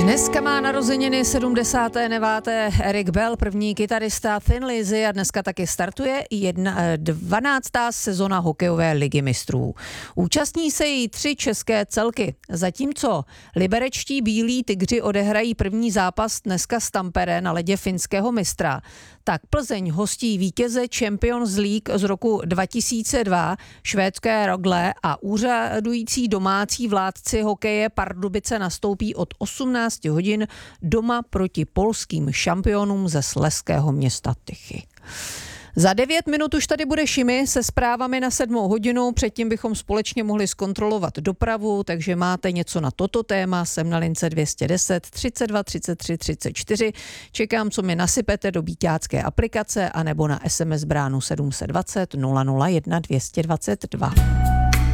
Dneska má narozeniny 79. Eric Bell, první kytarista Thin Lizzy, a dneska taky startuje 12. sezona hokejové ligy mistrů. Účastní se jí 3 české celky. Zatímco liberečtí bílí tygři odehrají první zápas dneska s Tampere na ledě finského mistra, tak Plzeň hostí vítěze Champions League z roku 2002, švédské Rögle, a úřadující domácí vládci hokeje Pardubice nastoupí od 18 hodin doma proti polským šampionům ze slezského města Tychy. Za 9 minut už tady bude Šimi se zprávami na 7 hodinu, předtím bychom společně mohli zkontrolovat dopravu, takže máte něco na toto téma, jsem na lince 210 32 33 34, čekám, co mi nasypete do bíťácké aplikace anebo na SMS bránu 720 001 222.